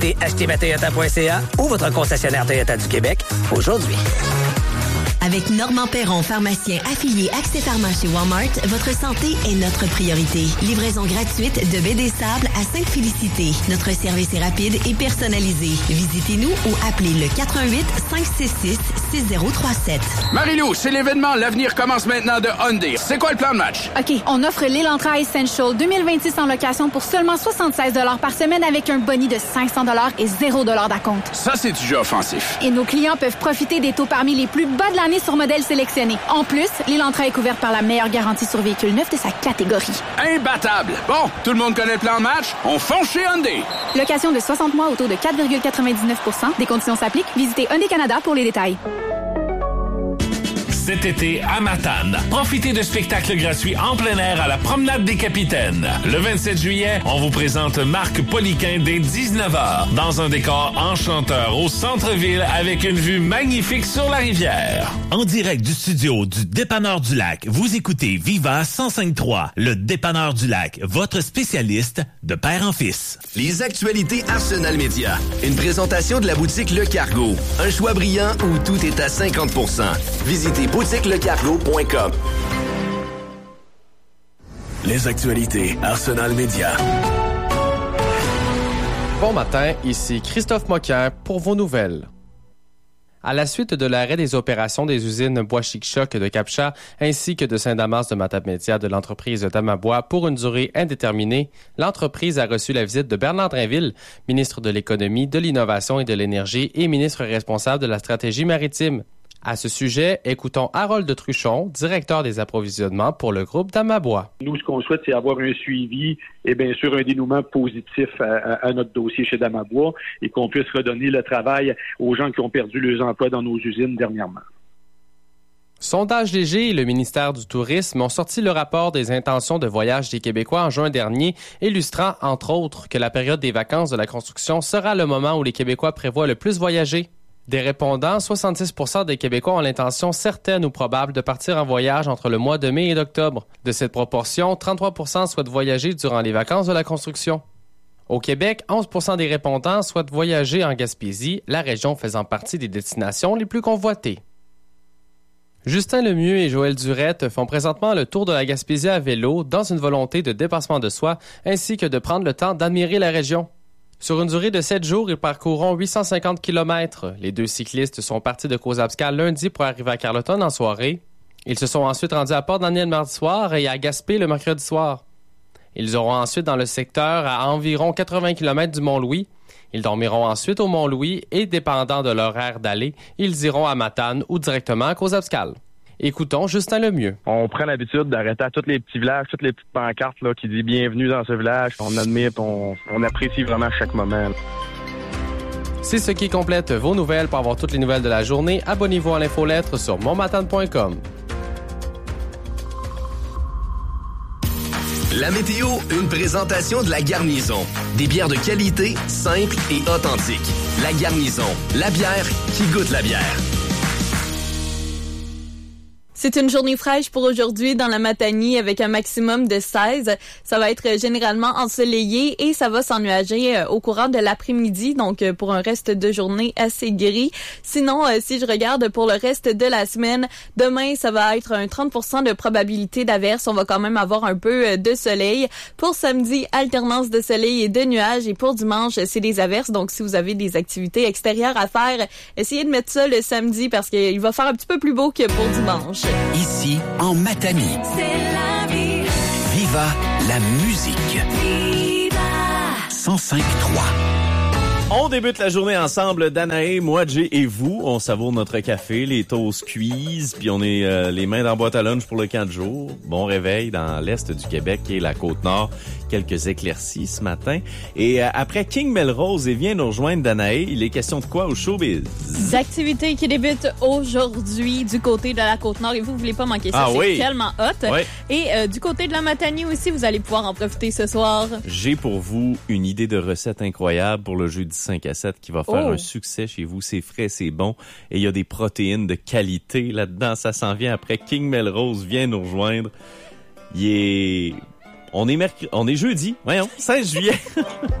Visitez achetezmatoyota.ca ou votre concessionnaire Toyota du Québec aujourd'hui. Avec Normand Perron, pharmacien affilié Accès Pharma chez Walmart, votre santé est notre priorité. Livraison gratuite de baie des Sables à Sainte-Félicité. Notre service est rapide et personnalisé. Visitez-nous ou appelez le 418-566-6037. Marie-Lou, c'est l'événement L'avenir commence maintenant de Hyundai. C'est quoi le plan de match? OK, on offre l'Elantra Essential 2026 en location pour seulement 76 $ par semaine avec un boni de 500 $ et 0 $ d'acompte. Ça, c'est du jeu offensif. Et nos clients peuvent profiter des taux parmi les plus bas de l'année sur modèles sélectionnés. En plus, l'Elantra est couverte par la meilleure garantie sur véhicule neuf de sa catégorie. Imbattable! Bon, tout le monde connaît le plan de match? On fonce chez Hyundai! Location de 60 mois au taux de 4,99 %. Des conditions s'appliquent. Visitez Hyundai Canada pour les détails. Cet été, à Matane, profitez de spectacles gratuits en plein air à la Promenade des Capitaines. Le 27 juillet, on vous présente Marc Poliquin dès 19h dans un décor enchanteur au centre-ville avec une vue magnifique sur la rivière. En direct du studio du Dépanneur du Lac, vous écoutez Viva 105.3, le Dépanneur du Lac, votre spécialiste de père en fils. Les actualités Arsenal Média. Une présentation de la boutique Le Cargo. Un choix brillant où tout est à 50%. Visitez boutiquelecargo.com. Les actualités Arsenal Média. Bon matin, ici Christophe Moquin pour vos nouvelles. À la suite de l'arrêt des opérations des usines Bois Chic-Choc de Cap-Chat ainsi que de Saint-Damas de Matapédia de l'entreprise Damabois pour une durée indéterminée, l'entreprise a reçu la visite de Bernard Drinville, ministre de l'Économie, de l'Innovation et de l'Énergie et ministre responsable de la stratégie maritime. À ce sujet, écoutons Harold Truchon, directeur des approvisionnements pour le groupe Damabois. Nous, ce qu'on souhaite, c'est avoir un suivi et bien sûr un dénouement positif à notre dossier chez Damabois et qu'on puisse redonner le travail aux gens qui ont perdu leurs emplois dans nos usines dernièrement. Sondage Léger et le ministère du Tourisme ont sorti le rapport des intentions de voyage des Québécois en juin dernier, illustrant, entre autres, que la période des vacances de la construction sera le moment où les Québécois prévoient le plus voyager. Des répondants, 66% des Québécois ont l'intention certaine ou probable de partir en voyage entre le mois de mai et d'octobre. De cette proportion, 33% souhaitent voyager durant les vacances de la construction. Au Québec, 11% des répondants souhaitent voyager en Gaspésie, la région faisant partie des destinations les plus convoitées. Justin Lemieux et Joël Durette font présentement le tour de la Gaspésie à vélo dans une volonté de dépassement de soi ainsi que de prendre le temps d'admirer la région. Sur une durée de 7 jours, ils parcourront 850 km. Les deux cyclistes sont partis de Cozaabsca lundi pour arriver à Carleton en soirée. Ils se sont ensuite rendus à Port-Daniel mardi soir et à Gaspé le mercredi soir. Ils auront ensuite dans le secteur à environ 80 km du Mont-Louis. Ils dormiront ensuite au Mont-Louis et, dépendant de l'horaire d'aller, ils iront à Matane ou directement à Cozaabscal. Écoutons Justin Lemieux. On prend l'habitude d'arrêter à tous les petits villages, toutes les petites pancartes là, qui disent « Bienvenue dans ce village ». On admire, on apprécie vraiment chaque moment. C'est ce qui complète vos nouvelles. Pour avoir toutes les nouvelles de la journée, abonnez-vous à l'infolettre sur monmatane.com. La météo, une présentation de La Garnison. Des bières de qualité, simples et authentiques. La Garnison, la bière qui goûte la bière. C'est une journée fraîche pour aujourd'hui dans la Matanie avec un maximum de 16. Ça va être généralement ensoleillé et ça va s'ennuager au courant de l'après-midi, donc pour un reste de journée assez gris. Sinon, si je regarde pour le reste de la semaine, demain, ça va être un 30% de probabilité d'averse. On va quand même avoir un peu de soleil. Pour samedi, alternance de soleil et de nuages. Et pour dimanche, c'est des averses. Donc, si vous avez des activités extérieures à faire, essayez de mettre ça le samedi parce qu'il va faire un petit peu plus beau que pour dimanche. Ici, en Matanie. C'est la vie. Viva la musique. Viva 105.3. On débute la journée ensemble, Danae, moi, Jay et vous. On savoure notre café, les toasts cuisent, puis on est les mains dans la boîte à lunch pour le 4 jours. Bon réveil dans l'est du Québec et la Côte-Nord. Quelques éclaircies ce matin. Et après King Melrose et vient nous rejoindre Danae, il est question de quoi au showbiz? D'activités qui débutent aujourd'hui du côté de la Côte-Nord et vous voulez pas manquer ça, oui. C'est tellement hot. Oui. Et du côté de la Matanie aussi, vous allez pouvoir en profiter ce soir. J'ai pour vous une idée de recette incroyable pour le jeudi 5 à 7 qui va faire un succès chez vous. C'est frais, c'est bon et il y a des protéines de qualité là-dedans. Ça s'en vient après King Melrose vient nous rejoindre. On est jeudi, voyons, 16 juillet.